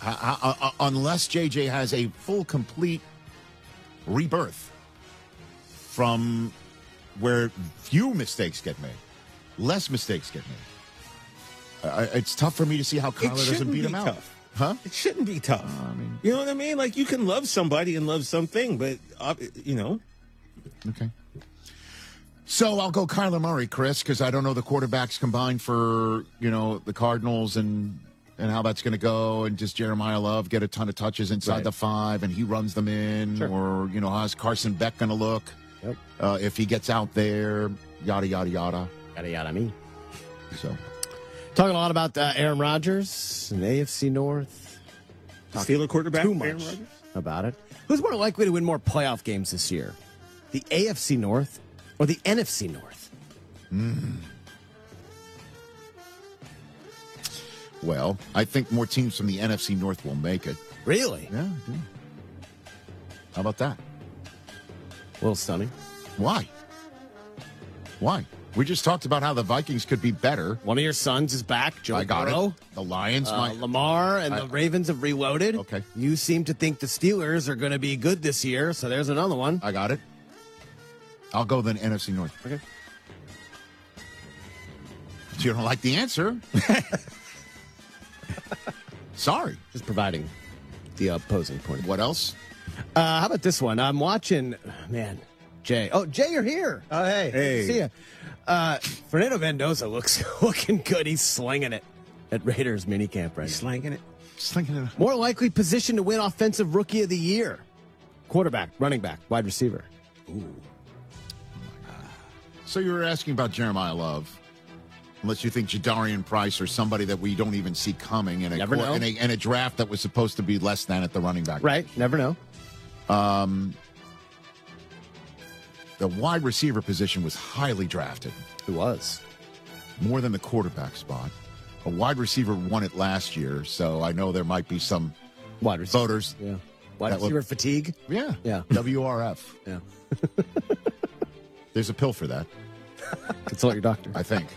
Unless JJ has a full, complete rebirth from where few mistakes get made, less mistakes get made. It's tough for me to see how Kyler doesn't beat him out. Tough. Huh? It shouldn't be tough. You know what I mean? Like, you can love somebody and love something, but, Okay. So I'll go Kyler Murray, Chris, because I don't know the quarterbacks combined for, the Cardinals and how that's going to go, and just Jeremiah Love get a ton of touches inside the 5, and he runs them in, or, how's Carson Beck going to look if he gets out there, yada, yada, yada. Yada, yada, me. So... Talking a lot about Aaron Rodgers and AFC North. Steeler quarterback? Too much about it. Who's more likely to win more playoff games this year? The AFC North or the NFC North? Well, I think more teams from the NFC North will make it. Really? Yeah. How about that? A little stunning. Why? We just talked about how the Vikings could be better. One of your sons is back, Joe I got Burrow. it. The Lions. Lamar and the Ravens have reloaded. Okay. You seem to think the Steelers are going to be good this year, so there's another one. I got it. I'll go then NFC North. Okay. You don't like the answer. Sorry. Just providing the opposing point. What else? How about this one? I'm watching, Jay. Oh, Jay, you're here. Oh, hey. Hey. See ya. Fernando Mendoza looking good. He's slinging it at Raiders minicamp right now. Slanging it. Slinging it. More likely position to win Offensive Rookie of the Year. Quarterback, running back, wide receiver. Ooh. So you were asking about Jeremiah Love. Unless you think Jadarian Price or somebody that we don't even see coming in a draft that was supposed to be less than at the running back. Right. Never know. The wide receiver position was highly drafted. Who was? More than the quarterback spot. A wide receiver won it last year, so I know there might be some Wide receiver. voters. Yeah. Wide receiver fatigue. Yeah. Yeah. WRF. Yeah. There's a pill for that, Consult your doctor. I think.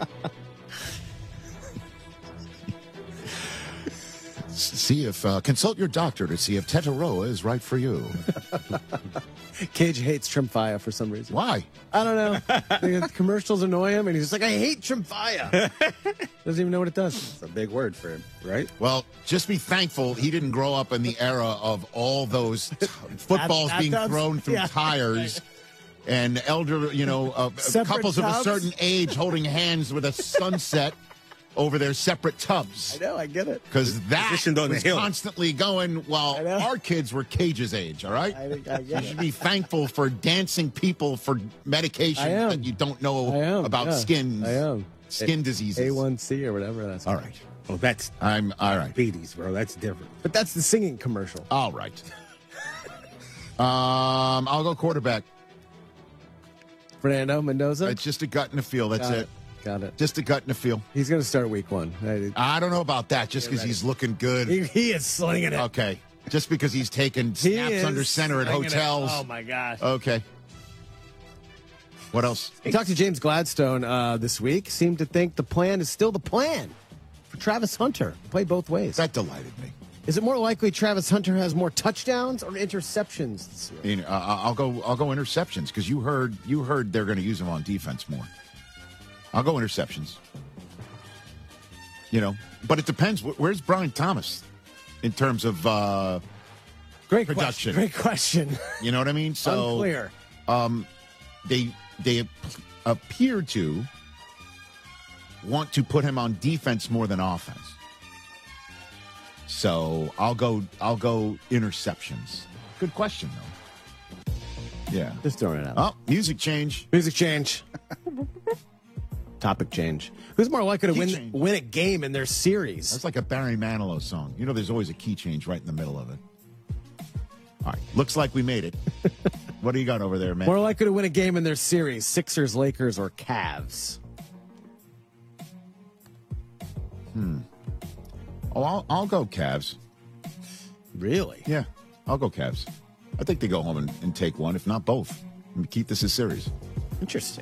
Consult your doctor to see if Tetaroa is right for you. Cage hates Trimfia for some reason. Why? I don't know. The commercials annoy him, and he's just like, I hate Trimfia. Doesn't even know what it does. It's a big word for him. Right? Well, just be thankful he didn't grow up in the era of all those footballs being Bathtubs? thrown through Yeah. tires and elder, Separate couples of a tubs? certain age holding hands with a sunset over their separate tubs. I know, I get it. Because that Positioned on the was hill. constantly going while I know. our kids were Cage's age, all right? I think I You get should it. be thankful for dancing people for medications I am. that you don't know I am. about yeah. skin I am. diseases. A1C or whatever that's All called. right. Oh, that's I'm all right. diabetes, bro. That's different. But that's the singing commercial. All right. I'll go quarterback. Fernando Mendoza? It's just a gut and a feel. That's it. Got it. Just a gut and a feel. He's going to start week 1. I don't know about that just because he's looking good. He is slinging it. Okay. Just because he's taking He snaps is under center at slinging it. hotels. Oh, my gosh. Okay. What else? We talked to James Gladstone this week. Seemed to think the plan is still the plan for Travis Hunter. Play both ways. That delighted me. Is it more likely Travis Hunter has more touchdowns or interceptions this year? I'll go interceptions because you heard they're going to use him on defense more. I'll go interceptions. But it depends. Where's Brian Thomas in terms of Great production? Great question. You know what I mean? So Unclear. they appear to want to put him on defense more than offense. So I'll go interceptions. Good question though. Yeah. Just throwing it out. Oh, music change. Music change. Topic change. Who's more likely to Key win change. win a game in their series? That's like a Barry Manilow song. There's always a key change right in the middle of it. All right. Looks like we made it. What do you got over there, man? More likely to win a game in their series: Sixers, Lakers, or Cavs? Oh, I'll go Cavs. Really? Yeah, I'll go Cavs. I think they go home and take one, if not both, and keep this a series. Interesting.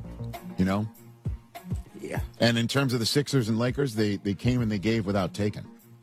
You know? Yeah. And in terms of the Sixers and Lakers, they came and they gave without taking.